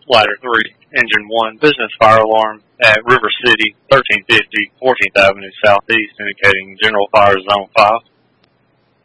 Ladder 3, Engine 1, business fire alarm at River City, 1350 14th Avenue Southeast, indicating general fire zone 5.